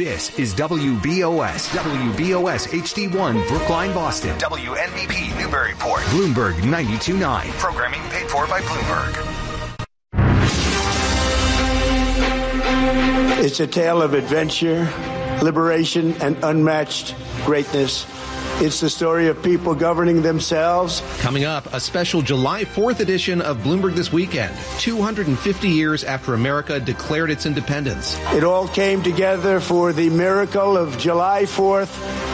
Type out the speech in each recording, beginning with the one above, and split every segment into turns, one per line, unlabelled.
This is WBOS HD1 Brookline, Boston. WNBP Newburyport. Bloomberg 92.9. Programming paid for by Bloomberg.
It's a tale of adventure, liberation, and unmatched greatness. It's the story of people governing themselves.
Coming up, a special July 4th edition of Bloomberg This Weekend, 250 years after America declared its independence.
It all came together for the miracle of July 4th,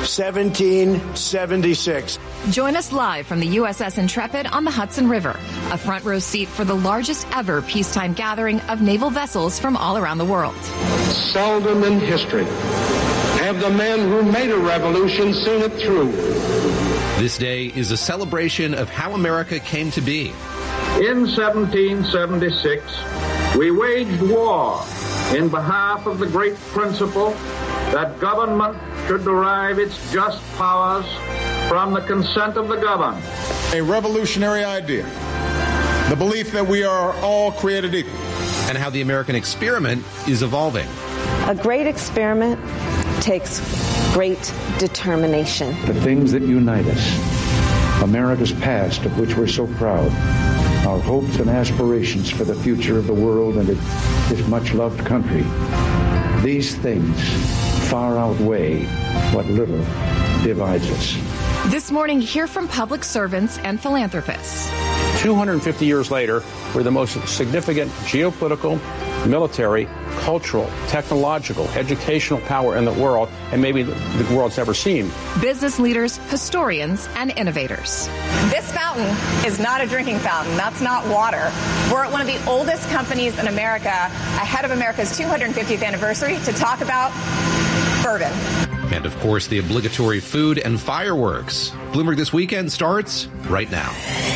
1776.
Join us live from the USS Intrepid on the Hudson River, a front row seat for the largest ever peacetime gathering of naval vessels from all around the world.
Seldom in history have the men who made a revolution seen it through.
This day is a celebration of how America came to be.
In 1776, we waged war in behalf of the great principle that government should derive its just powers from the consent of the governed.
A revolutionary idea, the belief that we are all created equal.
And how the American experiment is evolving.
A great experiment takes great determination.
The things that unite us, America's past of which we're so proud, our hopes and aspirations for the future of the world and its much-loved country, these things far outweigh what little divides us.
This morning, hear from public servants and philanthropists.
250 years later, we're the most significant geopolitical, military, cultural, technological, educational power in the world, and maybe the world's ever seen.
Business leaders, historians, and innovators.
This fountain is not a drinking fountain. That's not water. We're one of the oldest companies in America, ahead of America's 250th anniversary, to talk about bourbon.
And, of course, the obligatory food and fireworks. Bloomberg This Weekend starts right now.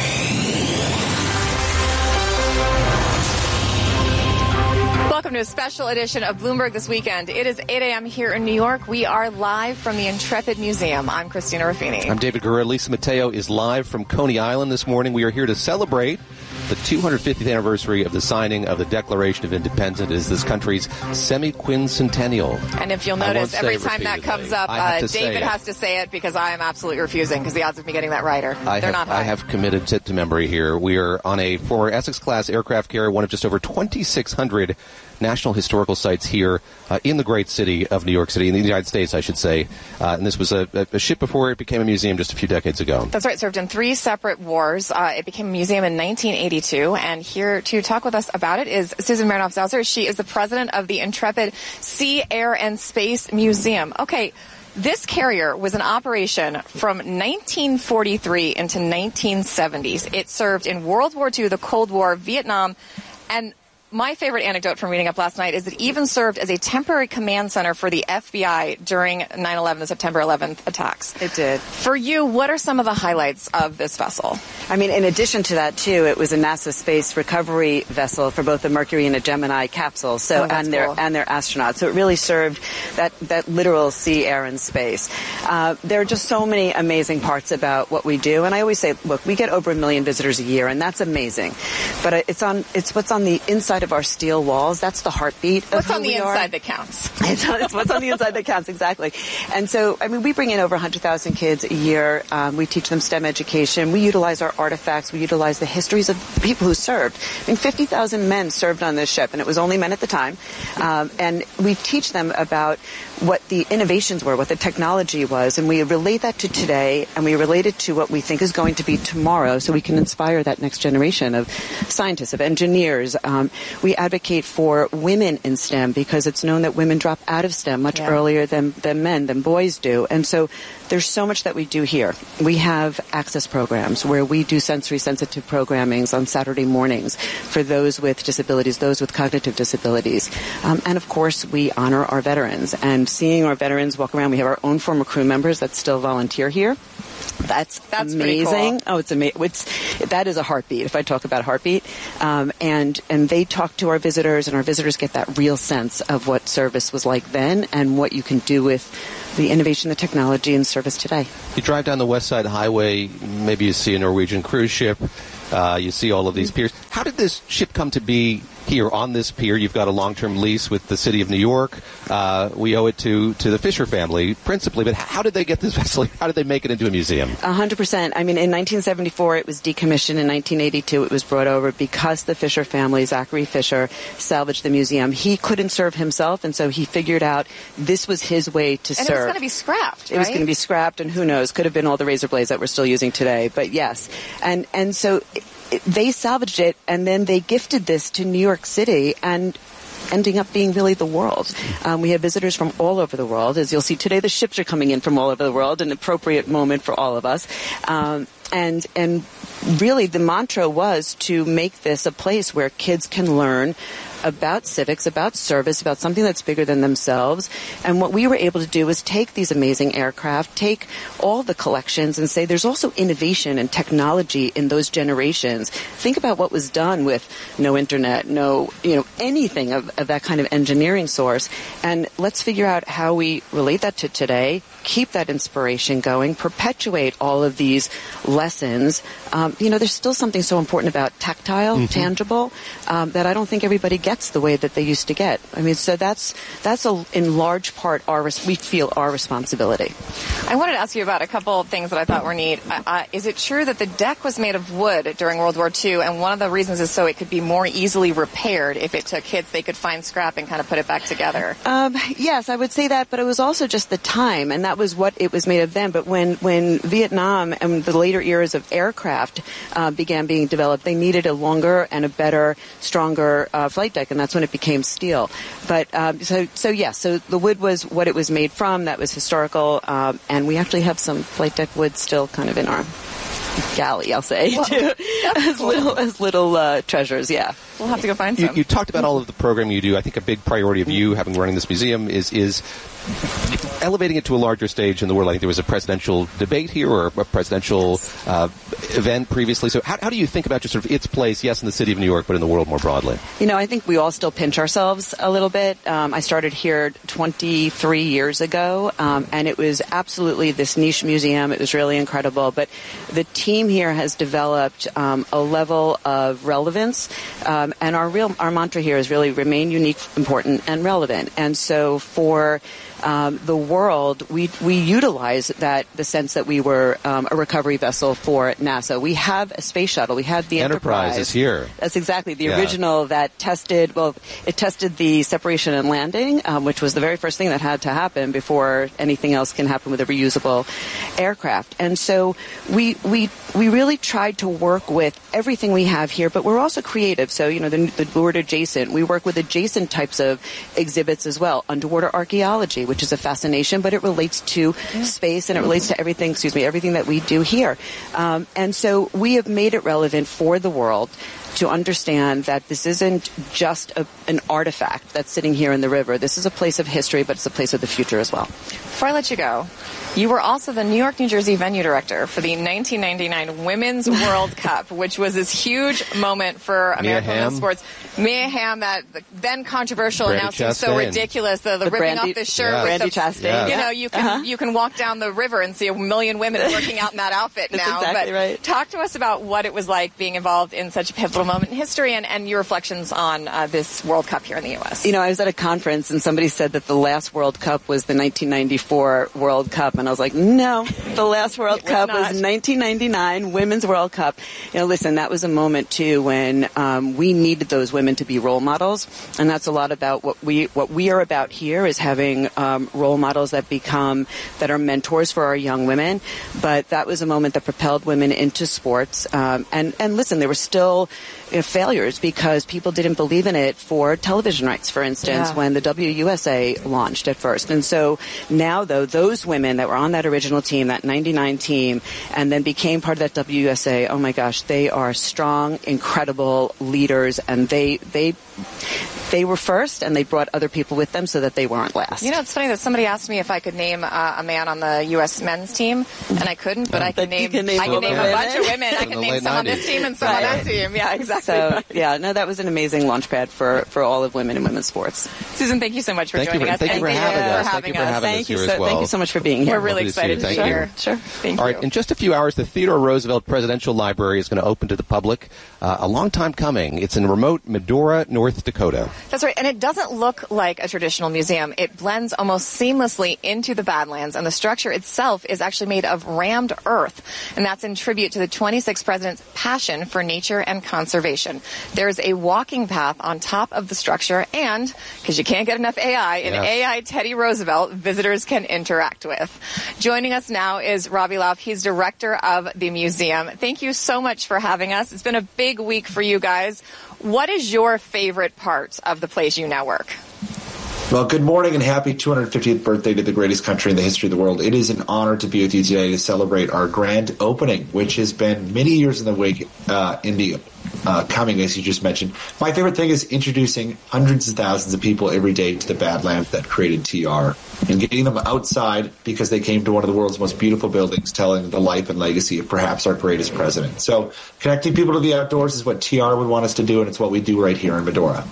Welcome to a special edition of Bloomberg This Weekend. It is 8 a.m. here in New York. We are live from the Intrepid Museum. I'm Christina Ruffini.
I'm David Guerrero. Lisa Mateo is live from Coney Island this morning. We are here to celebrate the 250th anniversary of the signing of the Declaration of Independence. It is this country's semi-quincentennial.
And if you'll notice, every time that comes up, David has to say it because I am absolutely refusing because the odds of me getting that right they're not high.
I have committed to memory here. We are on a former Essex-class aircraft carrier, one of just over 2,600 national historical sites here in the great city of New York City, in the United States, I should say. And this was a ship before it became a museum just a few decades ago.
That's right. It served in 3 separate wars. It became a museum in 1982. And here to talk with us about it is Susan Marinoff-Zauser. She is the president of the Intrepid Sea, Air, and Space Museum. Okay. This carrier was in operation from 1943 into 1970s. It served in World War II, the Cold War, Vietnam, and my favorite anecdote from reading up last night is it even served as a temporary command center for the FBI during 9/11, the September 11th attacks.
It did.
For you, what are some of the highlights of this vessel?
I mean, in addition to that, too, it was a NASA space recovery vessel for both the Mercury and a Gemini capsule, and their astronauts. So it really served that literal sea, air, and space. There are just so many amazing parts about what we do, and I always say, look, we get over 1 million visitors a year, and that's amazing. But it's what's on the inside of our steel walls. That's the heartbeat of who we are.
What's on the inside that counts.
It's what's on the inside that counts, exactly. And so, I mean, we bring in over 100,000 kids a year. We teach them STEM education. We utilize our artifacts. We utilize the histories of the people who served. I mean, 50,000 men served on this ship, and it was only men at the time. And we teach them about what the innovations were, what the technology was, and we relate that to today, and we relate it to what we think is going to be tomorrow, so we can inspire that next generation of scientists, of engineers. We advocate for women in STEM because it's known that women drop out of STEM much earlier than boys do. And so there's so much that we do here. We have access programs where we do sensory sensitive programmings on Saturday mornings for those with disabilities, those with cognitive disabilities. And of course, we honor our veterans, and seeing our veterans walk around. We have our own former crew members that still volunteer here. That's amazing.
Cool.
Oh, it's amazing. That is a heartbeat, if I talk about heartbeat. And they talk to our visitors, and our visitors get that real sense of what service was like then and what you can do with the innovation, the technology, and service today.
You drive down the West Side Highway, maybe you see a Norwegian cruise ship, you see all of these piers. How did this ship come to be here on this pier. You've got a long-term lease with the city of New York. We owe it to the Fisher family principally, but how did they get this vessel? How did they make it into a museum?
100%. I mean, in 1974, it was decommissioned. In 1982, it was brought over because the Fisher family, Zachary Fisher, salvaged the museum. He couldn't serve himself, and so he figured out this was his way to serve.
And it was going to be scrapped, right?
It was going to be scrapped, and who knows, could have been all the razor blades that we're still using today. But yes. And so they salvaged it, and then they gifted this to New York City, and ending up being really the world. We have visitors from all over the world. As you'll see today, the ships are coming in from all over the world, an appropriate moment for all of us. And really the mantra was to make this a place where kids can learn about civics, about service, about something that's bigger than themselves. And what we were able to do was take these amazing aircraft, take all the collections, and say there's also innovation and technology in those generations. Think about what was done with no internet, no, anything of that kind of engineering source. And let's figure out how we relate that to today, keep that inspiration going, perpetuate all of these lessons. There's still something so important about tactile, tangible, that I don't think everybody gets the way that they used to get. I mean, so that's in large part we feel our responsibility.
I wanted to ask you about a couple of things that I thought were neat. Is it true that the deck was made of wood during World War II, and one of the reasons is so it could be more easily repaired if it took hits, they could find scrap and kind of put it back together?
Yes, I would say that, but it was also just the time, and that was what it was made of then. But when Vietnam and the later eras of aircraft began being developed, they needed a longer and a better, stronger flight deck, and that's when it became steel. But so the wood was what it was made from. That was historical, and we actually have some flight deck wood still kind of in our galley, I'll say, too, as little treasures. Yeah,
we'll have to go find some.
You talked about all of the programming you do. I think a big priority of you, having running this museum, is elevating it to a larger stage in the world. I think there was a presidential debate here, or a presidential event previously. So how do you think about just sort of its place, yes, in the city of New York, but in the world more broadly?
I think we all still pinch ourselves a little bit. I started here 23 years ago, and it was absolutely this niche museum. It was really incredible. But the team here has developed a level of relevance, and our mantra here is really remain unique, important, and relevant. And so for the world, we utilize the sense that we were a recovery vessel for NASA. We have a space shuttle. We have the Enterprise.
Is here.
That's exactly the original that tested the separation and landing, which was the very first thing that had to happen before anything else can happen with a reusable aircraft. And so we really tried to work with everything we have here, but we're also creative. So, the word adjacent, we work with adjacent types of exhibits as well. Underwater archaeology, which is a fascination, but it relates to space and it relates to everything that we do here. And so we have made it relevant for the world to understand that this isn't just an artifact that's sitting here in the river. This is a place of history, but it's a place of the future as well.
Before I let you go, you were also the New York, New Jersey venue director for the 1999 Women's World Cup, which was this huge moment for American women's sports. Mia Hamm, that then controversial announcement, so ridiculous, the ripping off the shirt.
Brandy Chastain.
You can walk down the river and see 1 million women working out in that outfit now.
Exactly right.
Talk to us about what it was like being involved in such a pivotal moment in history and your reflections on this World Cup here in the U.S.
I was at a conference and somebody said that the last World Cup was the 1994 World Cup, and I was like, no, the last World Cup was 1999 Women's World Cup. Listen, that was a moment too when we needed those women to be role models, and that's a lot about what we are about here is having role models that are mentors for our young women. But that was a moment that propelled women into sports, and listen, there were still failures because people didn't believe in it for television rights, for instance, when the WUSA launched at first. And so now, though, those women that were on that original team, that 99 team, and then became part of that WUSA, oh my gosh, they are strong, incredible leaders, and they were first, and they brought other people with them so that they weren't last.
It's funny that somebody asked me if I could name a man on the U.S. men's team, and I couldn't, but I can name a bunch of women. I can name some on this team and some on that team. Yeah, exactly.
So, that was an amazing launch pad for all of women in women's sports.
Susan, thank you so much for joining us.
Thank you for having us. Thank you for having us here as well.
Thank you so much for being here.
We're really excited to be here.
Sure.
Thank you.
All right, in just a few hours, the Theodore Roosevelt Presidential Library is going to open to the public. A long time coming. It's in remote Medora, North North Dakota.
That's right. And it doesn't look like a traditional museum. It blends almost seamlessly into the Badlands, and the structure itself is actually made of rammed earth. And that's in tribute to the 26th president's passion for nature and conservation. There's a walking path on top of the structure, and because you can't get enough AI, an AI Teddy Roosevelt visitors can interact with. Joining us now is Robbie Lauf. He's director of the museum. Thank you so much for having us. It's been a big week for you guys. What is your favorite part of the place you now work?
Well, good morning and happy 250th birthday to the greatest country in the history of the world. It is an honor to be with you today to celebrate our grand opening, which has been many years in the wake coming, as you just mentioned. My favorite thing is introducing hundreds of thousands of people every day to the Badlands that created TR and getting them outside because they came to one of the world's most beautiful buildings telling the life and legacy of perhaps our greatest president. So connecting people to the outdoors is what TR would want us to do, and it's what we do right here in Medora.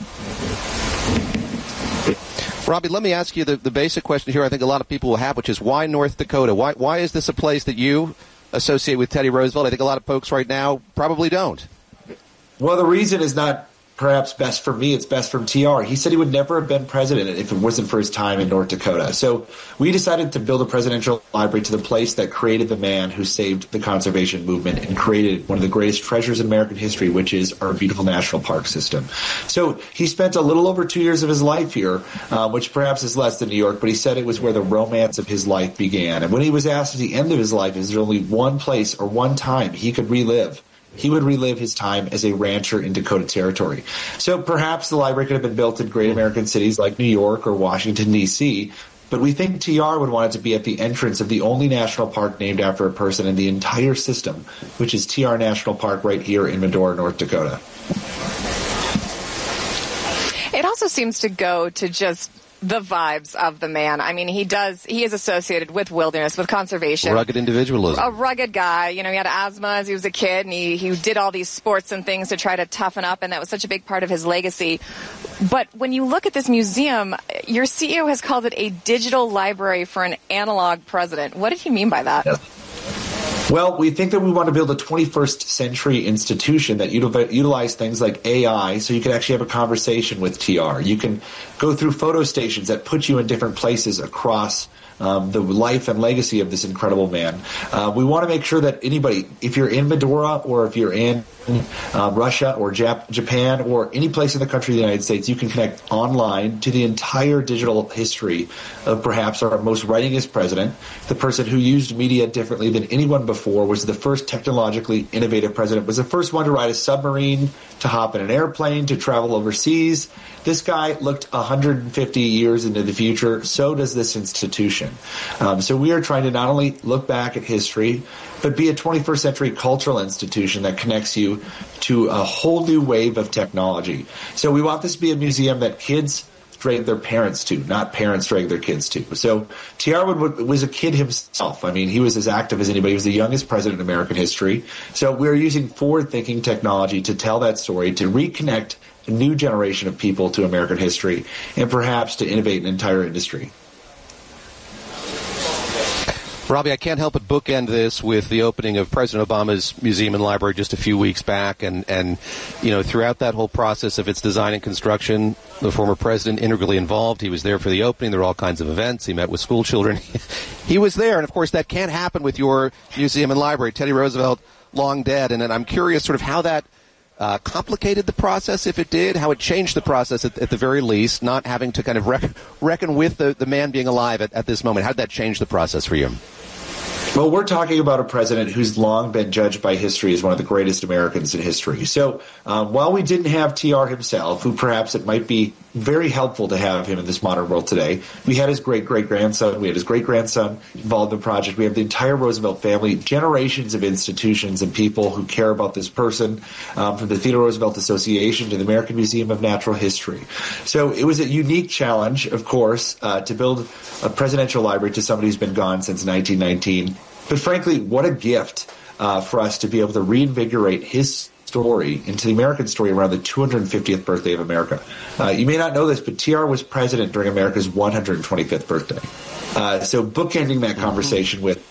Robbie, let me ask you the basic question here I think a lot of people will have, which is why North Dakota? Why is this a place that you associate with Teddy Roosevelt? I think a lot of folks right now probably don't.
Well, the reason is not perhaps best for me, it's best from TR. He said he would never have been president if it wasn't for his time in North Dakota. So we decided to build a presidential library to the place that created the man who saved the conservation movement and created one of the greatest treasures in American history, which is our beautiful national park system. So he spent a little over 2 years of his life here, which perhaps is less than New York, but he said it was where the romance of his life began. And when he was asked at the end of his life, is there only one place or one time he could relive, he would relive his time as a rancher in Dakota Territory. So perhaps the library could have been built in great American cities like New York or Washington, D.C., but we think TR would want it to be at the entrance of the only national park named after a person in the entire system, which is TR National Park right here in Medora, North Dakota.
It also seems to go to just the vibes of the man. I mean, he is associated with wilderness, with conservation.
Rugged individualism.
A rugged guy. You know, he had asthma as he was a kid, and he did all these sports and things to try to toughen up, and that was such a big part of his legacy. But when you look at this museum, your CEO has called it a digital library for an analog president. What did he mean by that?
Yes. Well, we think that we want to build a 21st century institution that utilize things like AI so you can actually have a conversation with TR. You can go through photo stations that put you in different places across the life and legacy of this incredible man. We want to make sure that anybody, if you're in Medora or if you're in Russia or Japan or any place in the country of the United States, you can connect online to the entire digital history of perhaps our most writingest president, the person who used media differently than anyone before, was the first technologically innovative president, was the first one to ride a submarine, to hop in an airplane, to travel overseas. This guy looked 150 years into the future. So does this institution. So we are trying to not only look back at history, but be a 21st century cultural institution that connects you to a whole new wave of technology. So we want this to be a museum that kids drag their parents to, not parents drag their kids to. So TR was a kid himself. I mean, he was as active as anybody. He was the youngest president in American history. So we're using forward-thinking technology to tell that story, to reconnect a new generation of people to American history, and perhaps to innovate an entire industry.
Robbie, I can't help but bookend this with the opening of President Obama's museum and library just a few weeks back. And you know, throughout that whole process of its design and construction, the former president integrally involved. He was there for the opening. There were all kinds of events. He met with school children. He was there. And, of course, that can't happen with your museum and library. Teddy Roosevelt, long dead. And I'm curious sort of how that complicated the process, if it did, how it changed the process at the very least, not having to kind of reckon with the man being alive at this moment. How did that change the process for you?
Well, we're talking about a president who's long been judged by history as one of the greatest Americans in history. So while we didn't have TR himself, who perhaps it might be very helpful to have him in this modern world today, we had his great-great-grandson. We had his great-grandson involved in the project. We have the entire Roosevelt family, generations of institutions and people who care about this person, from the Theodore Roosevelt Association to the American Museum of Natural History. So it was a unique challenge, of course, to build a presidential library to somebody who's been gone since 1919. But frankly, what a gift for us to be able to reinvigorate his story into the American story around the 250th birthday of America. You may not know this, but TR was president during America's 125th birthday. So bookending that conversation with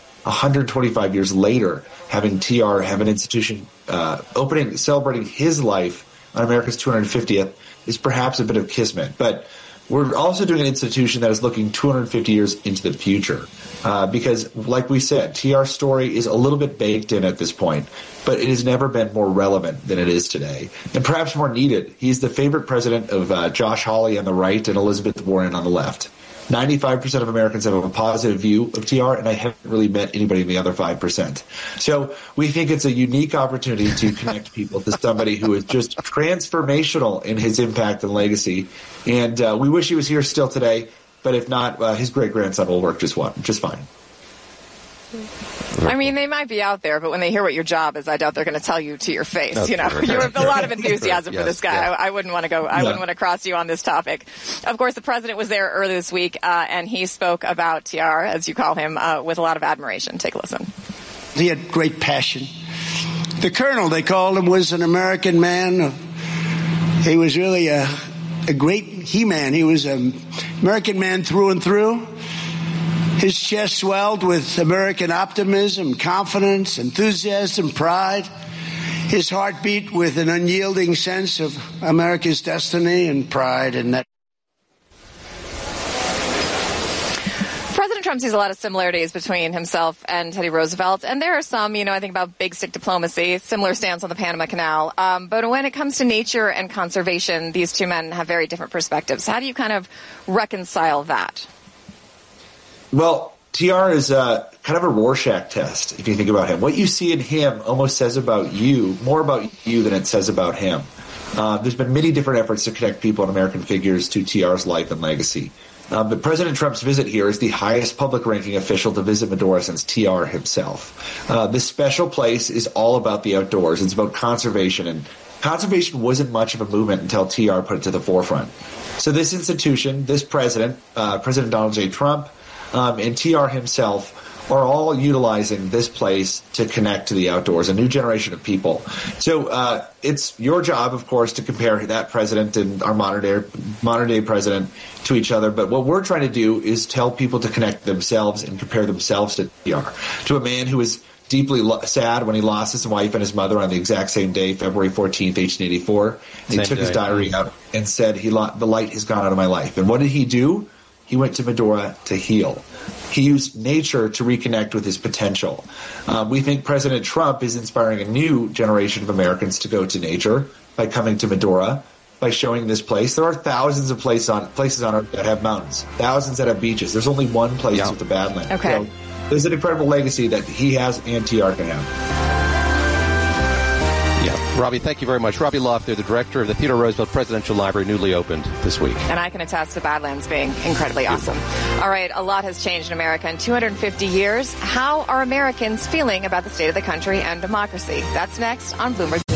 125 years later, having TR have an institution opening, celebrating his life on America's 250th is perhaps a bit of kismet. But we're also doing an institution that is looking 250 years into the future. Because, like we said, TR's story is a little bit baked in at this point, but it has never been more relevant than it is today, and perhaps more needed. He's the favorite president of Josh Hawley on the right and Elizabeth Warren on the left. 95% of Americans have a positive view of TR, and I haven't really met anybody in the other 5%. So we think it's a unique opportunity to connect people to somebody who is just transformational in his impact and legacy. And we wish he was here still today, but if not, his great-grandson will work just fine.
I mean, they might be out there, but when they hear what your job is, I doubt they're going to tell you to your face.
That's
you
true.
have a lot of enthusiasm for this guy.
Yeah.
I wouldn't want to go. I wouldn't want to cross you on this topic. Of course, the president was there earlier this week, and he spoke about TR, as you call him, with a lot of admiration. Take a listen.
He had great passion. The colonel, they called him, was an American man. He was really a great he-man. He was an American man through and through. His chest swelled with American optimism, confidence, enthusiasm, pride. His heart beat with an unyielding sense of America's destiny and pride in that.
President Trump sees a lot of similarities between himself and Teddy Roosevelt, and there are some, I think about big stick diplomacy, similar stance on the Panama Canal. But when it comes to nature and conservation, these two men have very different perspectives. How do you kind of reconcile that?
Well, TR is kind of a Rorschach test, if you think about him. What you see in him almost says about you, more about you than it says about him. There's been many different efforts to connect people and American figures to TR's life and legacy. But President Trump's visit here is the highest public-ranking official to visit Medora since TR himself. This special place is all about the outdoors. It's about conservation, and conservation wasn't much of a movement until TR put it to the forefront. So this institution, this president, President Donald J. Trump, and TR himself are all utilizing this place to connect to the outdoors, a new generation of people. So it's your job, of course, to compare that president and our modern day president to each other. But what we're trying to do is tell people to connect themselves and compare themselves to TR, to a man who was deeply sad when he lost his wife and his mother on the exact same day, February 14th, 1884. And he took his diary out and said, the light has gone out of my life. And what did he do? He went to Medora to heal. He used nature to reconnect with his potential. We think President Trump is inspiring a new generation of Americans to go to nature by coming to Medora, by showing this place. There are thousands of places on Earth that have mountains, thousands that have beaches. There's only one place with the Badlands.
Okay.
So there's an incredible legacy that he has and TR can have.
Yeah. Robbie, thank you very much. Robbie Loft, the director of the Theodore Roosevelt Presidential Library, newly opened this week.
And I can attest to Badlands being incredibly awesome. All right, a lot has changed in America in 250 years. How are Americans feeling about the state of the country and democracy? That's next on Bloomberg.